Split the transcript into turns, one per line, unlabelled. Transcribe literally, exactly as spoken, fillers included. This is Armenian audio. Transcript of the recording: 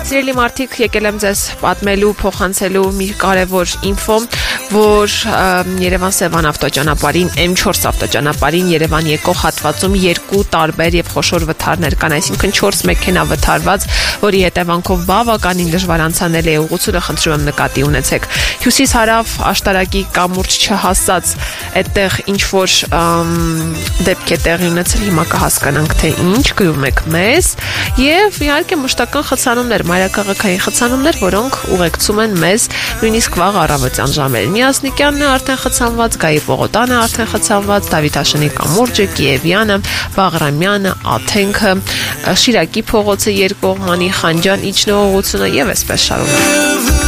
Սիրելի մարդիկ, եկել եմ ձեզ պատմելու, փոխանցելու մի կարևոր ինֆո, որ Երևան-Սևան ավտոճանապարհին, էմ չորս ավտոճանապարհին Երևան եկող հատվածում երկու տարբեր եւ խոշոր վթարներ կան, այսինքն չորս մեքենա վթարված, որի հետևանքով բավականին դժվար անցանել է ուղղությունը, խնդրում եմ նկատի ունեցեք։ Հյուսիս-հարավ աշտարակի կամուրջ չհասած այդտեղ ինչ որ դեպք է տեղի ունեցել, հիմա կհասկանանք թե ինչ, գրում եք մեզ եւ իհարկե մշտական խցանումներ, մայրաքաղաքային խցանումներ, որոնք ուղեկցում են մեզ նույնիսկ վաղ առավոտյան ժամերին։ Միասնիկյանն է արդեն խցանված, Գայի Պողոտանը արդեն խցանված, Դավիթաշենի կամուրջը, Կիևյանը, Բաղրամյանը, Աթենքը, Շիրակի փողոցը երկկողմանի, Խանջան իջնող ուղղությունը եւ այսպես շարունակ։